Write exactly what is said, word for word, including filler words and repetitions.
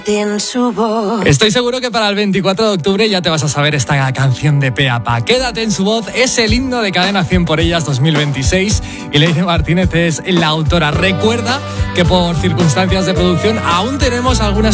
En su voz. Estoy seguro que para el veinticuatro de octubre ya te vas a saber esta canción de pe a pa. Quédate en su voz, es el himno de Cadena cien por ellas dos mil veintiséis y Leire Martínez es la autora. Recuerda que por circunstancias de producción aún tenemos algunas